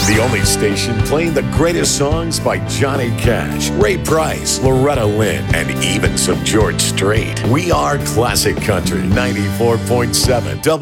The only station playing the greatest songs by Johnny Cash, Ray Price, Loretta Lynn, and even some George Strait. We are Classic Country 94.7